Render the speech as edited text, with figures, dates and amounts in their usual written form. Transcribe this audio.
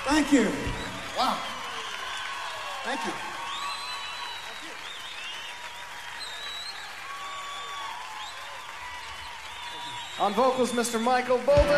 Thank you. Wow. Thank you. On vocals, Mr. Michael Bolton.